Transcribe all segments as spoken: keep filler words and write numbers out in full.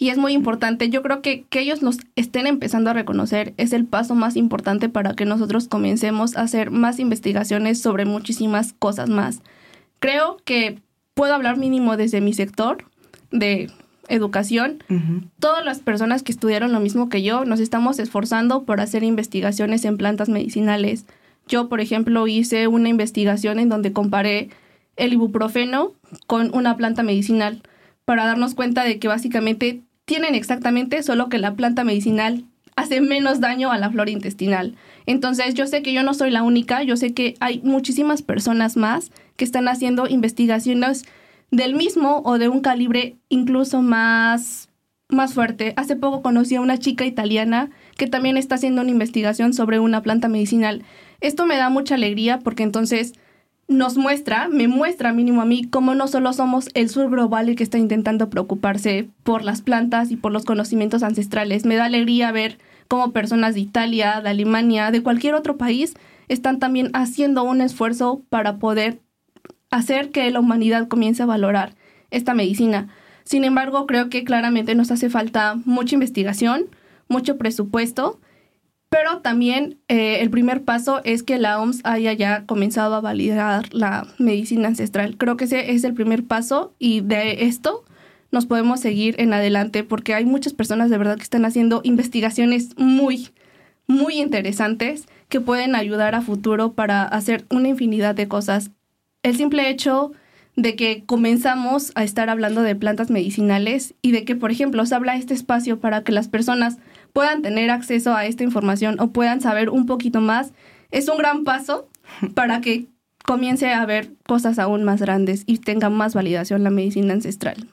Y es muy importante. Yo creo que que ellos nos estén empezando a reconocer es el paso más importante para que nosotros comencemos a hacer más investigaciones sobre muchísimas cosas más. Creo que puedo hablar mínimo desde mi sector de educación. Uh-huh. Todas las personas que estudiaron lo mismo que yo nos estamos esforzando por hacer investigaciones en plantas medicinales. Yo, por ejemplo, hice una investigación en donde comparé el ibuprofeno con una planta medicinal para darnos cuenta de que básicamente tienen exactamente, solo que la planta medicinal hace menos daño a la flora intestinal. Entonces, yo sé que yo no soy la única, yo sé que hay muchísimas personas más que están haciendo investigaciones del mismo o de un calibre incluso más, más fuerte. Hace poco conocí a una chica italiana que también está haciendo una investigación sobre una planta medicinal. Esto me da mucha alegría porque entonces nos muestra, me muestra mínimo a mí, cómo no solo somos el sur global el que está intentando preocuparse por las plantas y por los conocimientos ancestrales. Me da alegría ver cómo personas de Italia, de Alemania, de cualquier otro país están también haciendo un esfuerzo para poder hacer que la humanidad comience a valorar esta medicina. Sin embargo, creo que claramente nos hace falta mucha investigación, mucho presupuesto, pero también eh, el primer paso es que la O M S haya ya comenzado a validar la medicina ancestral. Creo que ese es el primer paso y de esto nos podemos seguir en adelante porque hay muchas personas de verdad que están haciendo investigaciones muy, muy interesantes que pueden ayudar a futuro para hacer una infinidad de cosas. El simple hecho de que comenzamos a estar hablando de plantas medicinales y de que, por ejemplo, se habla este espacio para que las personas puedan tener acceso a esta información o puedan saber un poquito más, es un gran paso para que comience a haber cosas aún más grandes y tenga más validación la medicina ancestral.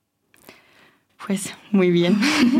Pues muy bien.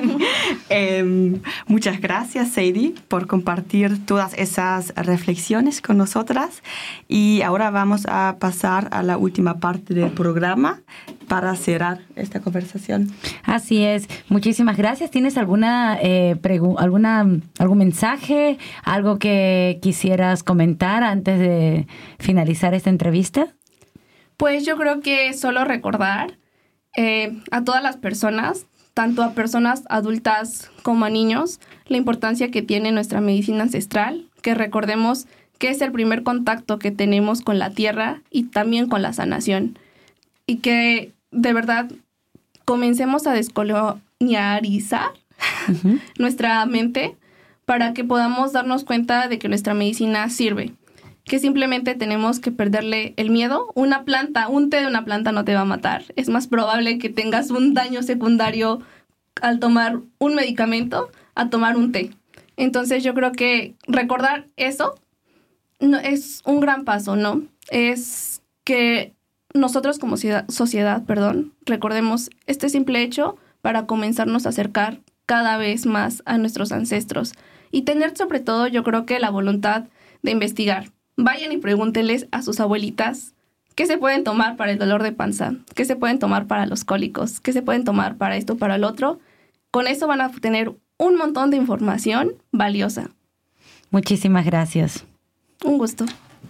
eh, muchas gracias, Sadie, por compartir todas esas reflexiones con nosotras. Y ahora vamos a pasar a la última parte del programa para cerrar esta conversación. Así es. Muchísimas gracias. ¿Tienes alguna, eh, pregu- alguna algún mensaje, algo que quisieras comentar antes de finalizar esta entrevista? Pues yo creo que solo recordar Eh, a todas las personas, tanto a personas adultas como a niños, la importancia que tiene nuestra medicina ancestral, que recordemos que es el primer contacto que tenemos con la tierra y también con la sanación. Y que de verdad comencemos a descolonializar uh-huh. nuestra mente para que podamos darnos cuenta de que nuestra medicina sirve. Que simplemente tenemos que perderle el miedo. Una planta, un té de una planta no te va a matar. Es más probable que tengas un daño secundario al tomar un medicamento a tomar un té. Entonces yo creo que recordar eso no, es un gran paso, ¿no? Es que nosotros como sociedad, sociedad, perdón, recordemos este simple hecho para comenzarnos a acercar cada vez más a nuestros ancestros. Y tener sobre todo, yo creo que la voluntad de investigar. Vayan y pregúntenles a sus abuelitas qué se pueden tomar para el dolor de panza, qué se pueden tomar para los cólicos, qué se pueden tomar para esto, para el otro. Con eso van a tener un montón de información valiosa. Muchísimas gracias. Un gusto.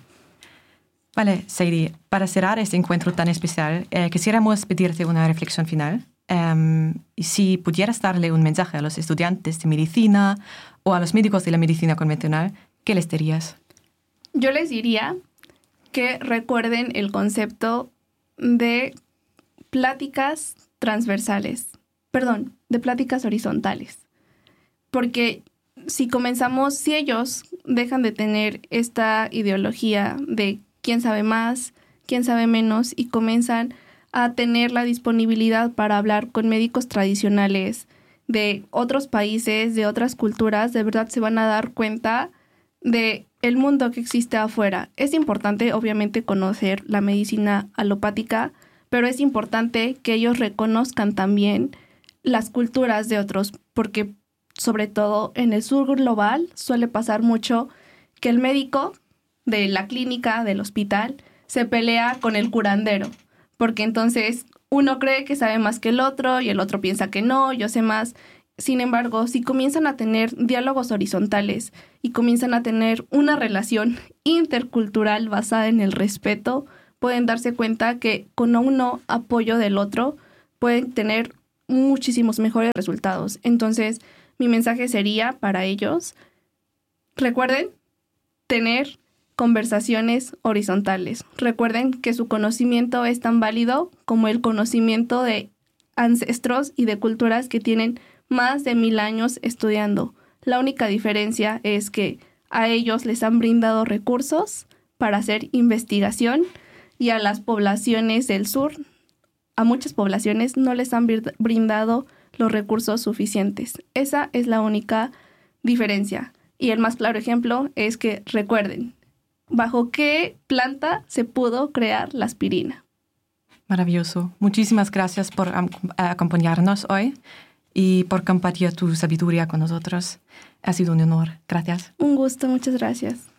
Vale, Sadie, para cerrar este encuentro tan especial, eh, quisiéramos pedirte una reflexión final. Um, y si pudieras darle un mensaje a los estudiantes de medicina o a los médicos de la medicina convencional, ¿qué les dirías? Yo les diría que recuerden el concepto de pláticas transversales, perdón, de pláticas horizontales. Porque si comenzamos, si ellos dejan de tener esta ideología de quién sabe más, quién sabe menos, y comienzan a tener la disponibilidad para hablar con médicos tradicionales de otros países, de otras culturas, de verdad se van a dar cuenta de el mundo que existe afuera. Es importante, obviamente, conocer la medicina alopática, pero es importante que ellos reconozcan también las culturas de otros, porque sobre todo en el sur global suele pasar mucho que el médico de la clínica, del hospital, se pelea con el curandero, porque entonces uno cree que sabe más que el otro y el otro piensa que no, yo sé más. Sin embargo, si comienzan a tener diálogos horizontales y comienzan a tener una relación intercultural basada en el respeto, pueden darse cuenta que con uno apoyo del otro pueden tener muchísimos mejores resultados. Entonces, mi mensaje sería para ellos, recuerden tener conversaciones horizontales. Recuerden que su conocimiento es tan válido como el conocimiento de ancestros y de culturas que tienen más de mil años estudiando. La única diferencia es que a ellos les han brindado recursos para hacer investigación y a las poblaciones del sur, a muchas poblaciones no les han brindado los recursos suficientes. Esa es la única diferencia. Y el más claro ejemplo es que recuerden, ¿bajo qué planta se pudo crear la aspirina? Maravilloso. Muchísimas gracias por um, acompañarnos hoy y por compartir tu sabiduría con nosotros. Ha sido un honor. Gracias. Un gusto. Muchas gracias.